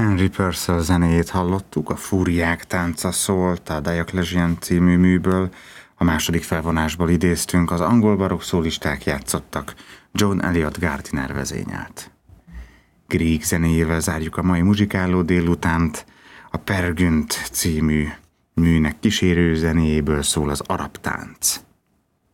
Henry Purcell zenéjét hallottuk, a Fúriák tánca szólt a Diocletian című műből, a második felvonásból idéztünk, az angol barokk szólisták játszottak, John Eliot Gardiner vezényelt. Grieg zenéjével zárjuk a mai muzsikáló délutánt, a Per Gynt című műnek kísérő zenéjéből szól az Arab tánc.